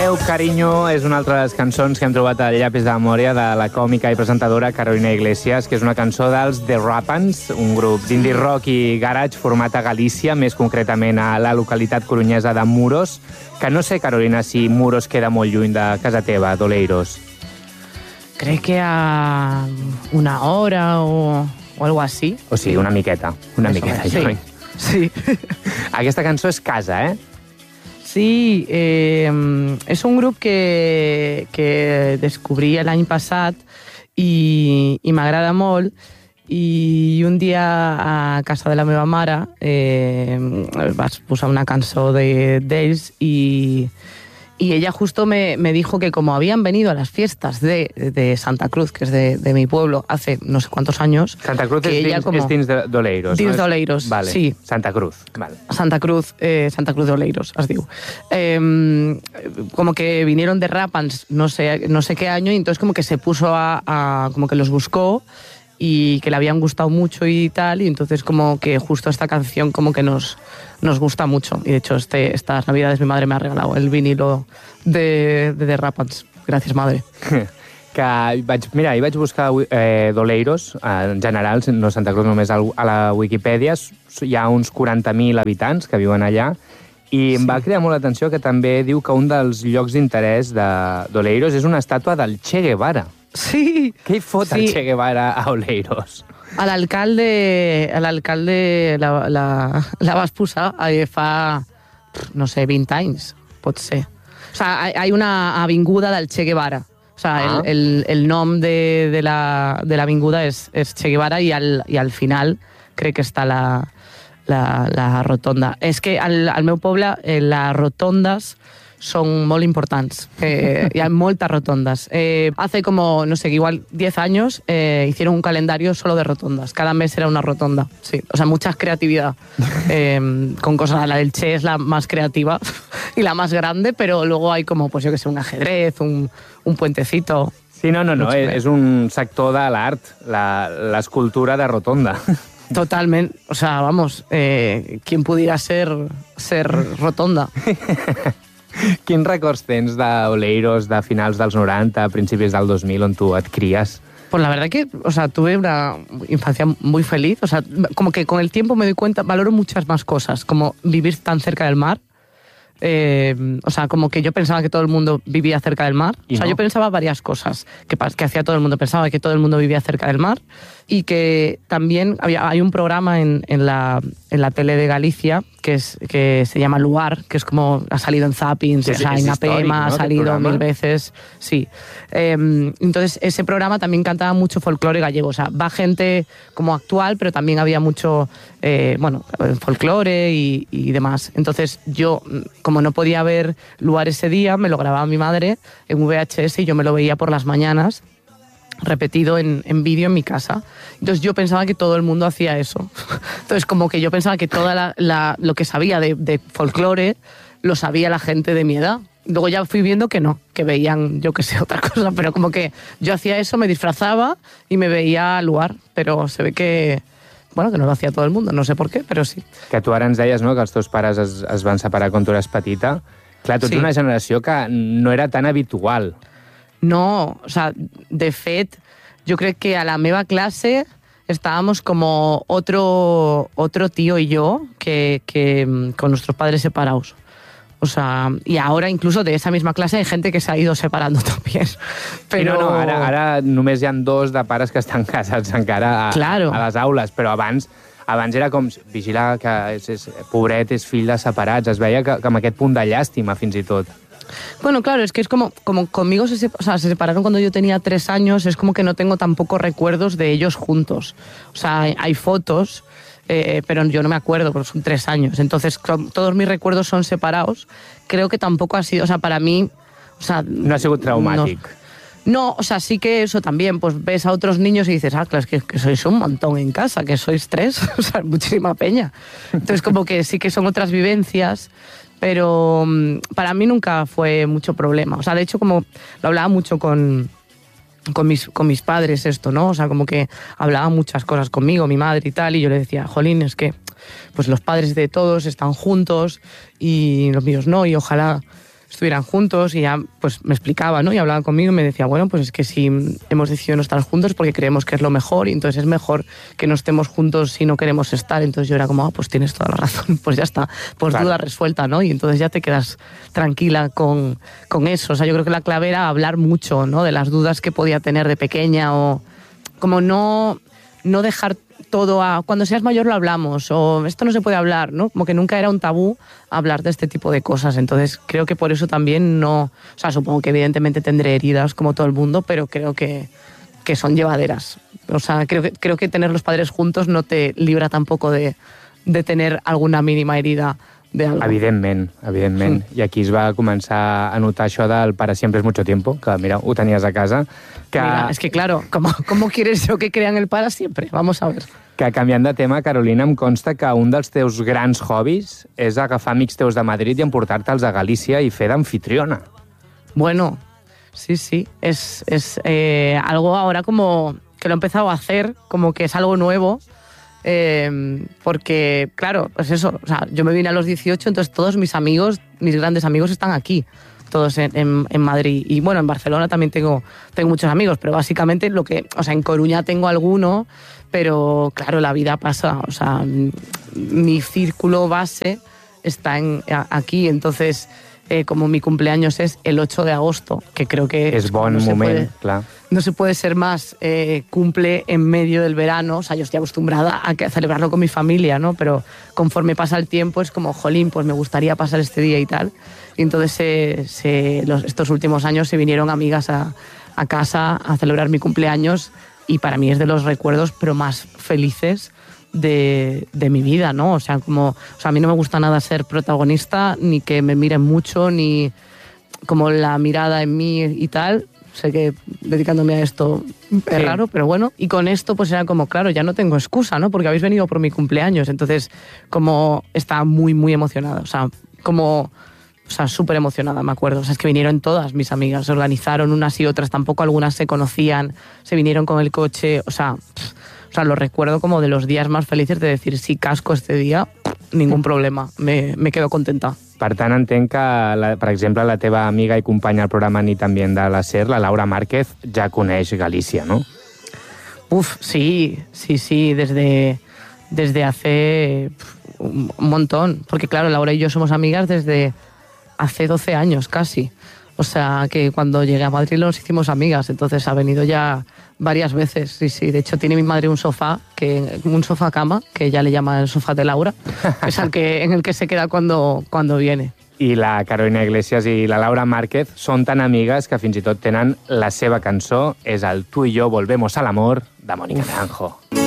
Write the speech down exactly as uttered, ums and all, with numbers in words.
meu carinyo és una altra de les cançons que hem trobat al llapis de memòria de la còmica i presentadora Carolina Iglesias, que és una cançó dels The Rapans, un grup d'indie rock i garage format a Galícia, més concretament a la localitat corunyesa de Muros, que no sé, Carolina, si Muros queda molt lluny de casa teva, d'Oleiros. Crec que a una hora o, o algo así. O sigui, una miqueta, una Eso miqueta es, lluny. Sí. Aquesta cançó és Casa, eh? Sí, eh, és un grup que, que descobrí l'any passat i, i m'agrada molt, i un dia a casa de la meva mare eh, vas posar una cançó d'ells de, y, y ella justo me, me dijo que como habían venido a las fiestas de, de Santa Cruz, que es de, de mi pueblo, hace no sé cuántos años... Santa Cruz que és, ella dins, como, és dins d'Oleiros, dins no? d'Oleiros, vale. sí. Santa Cruz, vale. Santa Cruz, eh, Santa Cruz de Oleiros, es diu. Eh, como que vinieron de Rapans no sé, no sé qué año, y entonces como que se puso a, a... como que los buscó y que le habían gustado mucho y tal, y entonces como que justo esta canción como que nos, nos gusta mucho. Y de hecho este, estas navidades mi madre me ha regalado el vinilo de, de The Rapans. Gracias, madre. Que vaig, mira, hi vaig buscar eh, d'Oleiros, en general, no Santa Cruz només a la Wikipedia, hi ha uns quaranta mil habitants que viuen allà, i em sí. va cridar molt l'atenció que també diu que un dels llocs d'interès d'Oleiros és una estàtua del Che Guevara. Sí. Què hi fot sí. el Che Guevara a Oleiros? A l'alcalde a l'alcalde la, la, la vas posar eh, fa, no sé, vint anys, pot ser. O sea, hay una avinguda del Che Guevara. O sea, ah. el, el, el nom de, de la de l'avinguda és, és Che Guevara, i al, i al final crec que està la, la, la rotonda. És que al, al meu poble eh, les rotondes son muy importantes. Eh, y hay muchas rotondas. Eh, hace como, no sé, igual diez años eh, hicieron un calendario solo de rotondas. Cada mes era una rotonda. Sí, o sea, mucha creatividad. Eh, con cosas, la del Che es la más creativa y la más grande, pero luego hay como, pues yo que sé, un ajedrez, un, un puentecito. Sí, no, no, no, és, és un sector de l'art, l'escultura de rotonda. Totalmente, o sea, vamos, eh, ¿quién pudiera ser, ser rotonda? Quins records tens d'Oleiros de finals dels noranta, principis del dos mil, on tu et cries? Pues la verdad que, o sea, tuve una infancia muy feliz. O sea, como que con el tiempo me doy cuenta, valoro muchas más cosas, como vivir tan cerca del mar. Eh, o sea, como que yo pensaba que todo el mundo vivía cerca del mar. O sea, no. yo pensaba varias cosas que, que hacía todo el mundo. Pensaba que todo el mundo vivía cerca del mar, y que también había, hay un programa en, en, la, en la tele de Galicia que, es, que se llama Luar, que es como ha salido en Zappings, sí, o sea, en A P M, ¿no? Ha salido mil veces. Sí. Eh, entonces, ese programa también cantaba mucho folclore gallego. O sea, va gente como actual, pero también había mucho, eh, bueno, folclore y, y demás. Entonces, yo, como no podía ver Luar ese día, me lo grababa mi madre en V H S y yo me lo veía por las mañanas, repetido en, en vídeo en mi casa. Entonces yo pensaba que todo el mundo hacía eso. Entonces como que yo pensaba que toda la, la, lo que sabía de, de folclore lo sabía la gente de mi edad. Luego ya fui viendo que no, que veían, yo que sé, otra cosa, pero como que yo hacía eso, me disfrazaba y me veía al lugar, pero se ve que, bueno, que no lo hacía todo el mundo, no sé por qué, però sí. Que tu ara ens deies, no?, que els teus pares es, es van separar quan tu eres petita. Clar, tu ets sí. una generació que no era tan habitual. No, o sea, de fet, yo creo que a la meva clase estábamos como otro, otro tío y yo que, que con nuestros padres separados. O sea, y ahora incluso de esa misma clase hay gente que se ha ido separando también. Però... Sí, no, no, ara, ara només hi ha dos de pares que estan casats encara a, claro. a les aules, però abans, abans era com vigilar que és, és, pobret és fill de separats. Es veia que, que amb aquest punt de llàstima, fins i tot. Bueno, claro, es que es como, como conmigo se, o sea, se separaron cuando yo tenía tres años, es como que no tengo tampoco recuerdos de ellos juntos. O sea, hay, hay fotos, eh, pero yo no me acuerdo, porque son tres años. Entonces, todos mis recuerdos son separados. Creo que tampoco ha sido, o sea, para mí... O sea, no ha sido traumático. No, no, o sea, sí que eso también, pues ves a otros niños y dices, ah, claro, es que, que sois un montón en casa, que sois tres, o sea, muchísima peña. Entonces, como que sí que son otras vivencias, pero para mí nunca fue mucho problema. O sea, de hecho, como lo hablaba mucho con, con, mis, con mis padres esto, ¿no? O sea, como que hablaba muchas cosas conmigo, mi madre y tal, y yo le decía, jolín, es que pues los padres de todos están juntos y los míos no, y ojalá estuvieran juntos y ya pues me explicaba, ¿no? Y hablaba conmigo y me decía, bueno, pues es que si hemos decidido no estar juntos porque creemos que es lo mejor y entonces es mejor que no estemos juntos si no queremos estar. Entonces yo era como, ah, pues tienes toda la razón, pues ya está, pues claro. Duda resuelta, ¿no? Y entonces ya te quedas tranquila con, con eso. O sea, yo creo que la clave era hablar mucho, ¿no? De las dudas que podía tener de pequeña o como no, no dejar todo a cuando seas mayor lo hablamos o esto no se puede hablar, ¿no? Como que nunca era un tabú hablar de este tipo de cosas. Entonces creo que por eso también no... O sea, supongo que evidentemente tendré heridas como todo el mundo, pero creo que, que son llevaderas. O sea, creo que, creo que tener los padres juntos no te libra tampoco de, de tener alguna mínima herida de algo. Evidentment, evidentment. Mm. I aquí es va començar a notar això del para siempre es mucho tiempo, que mira, ho tenies a casa. Que... Mira, es que claro, ¿cómo, ¿cómo quieres yo que crean el para siempre? Vamos a ver. Que canviant de tema, Carolina, em consta que un dels teus grans hobbies és agafar amics teus de Madrid i emportar-te'ls a Galícia i fer d'anfitriona. Bueno, sí, sí. Es, es eh, algo ahora como que lo he empezado a hacer, como que es algo nuevo. Eh, porque, claro, pues eso, o sea, yo me vine a los dieciocho, entonces todos mis amigos, mis grandes amigos están aquí, todos en, en, en Madrid. Y bueno, en Barcelona también tengo, tengo muchos amigos, pero básicamente lo que, o sea, en Coruña tengo alguno, pero claro, la vida pasa, o sea, mi círculo base está en, aquí, entonces... Eh, como mi cumpleaños es el ocho de agosto, que creo que... És bon no moment, puede, clar. No se puede ser más eh, cumple en medio del verano. O sea, yo estoy acostumbrada a, que, a celebrarlo con mi familia, ¿no? Pero conforme pasa el tiempo es como, jolín, pues me gustaría pasar este día y tal. Y entonces eh, se, los, estos últimos años se vinieron amigas a, a casa a celebrar mi cumpleaños y para mí es de los recuerdos pero más felices De, de mi vida, ¿no? O sea, como, o sea, a mí no me gusta nada ser protagonista, ni que me miren mucho, ni como la mirada en mí y tal. Sé que dedicándome a esto es sí. raro, pero bueno. Y con esto pues era como, claro, ya no tengo excusa, ¿no? Porque habéis venido por mi cumpleaños. Entonces, como estaba muy, muy emocionada. O sea, como... O sea, súper emocionada, me acuerdo. O sea, es que vinieron todas mis amigas, se organizaron unas y otras, tampoco algunas se conocían, se vinieron con el coche, o sea... Pff, O sea, lo recuerdo como de los días más felices de decir, si casco este día, ningún problema, me, me quedo contenta. Per tant, entenc que, la, per exemple, la teva amiga i companya al programa Ni también de la SER, la Laura Márquez, ja coneix Galícia, ¿no? Uf, sí, sí, sí, desde, desde hace un montón. Porque claro, Laura y yo somos amigas desde hace doce años casi. O sea, que cuando llegué a Madrid nos hicimos amigas, entonces ha venido ya varias veces, sí, sí. De hecho, tiene mi madre un sofá, que, un sofá cama, que ella le llama el sofá de Laura, que es el que, en el que se queda cuando, cuando viene. I la Carolina Iglesias i la Laura Márquez són tan amigues que fins i tot tenen la seva cançó, és el Tu y yo volvemos al amor, de Mónica Naranjo.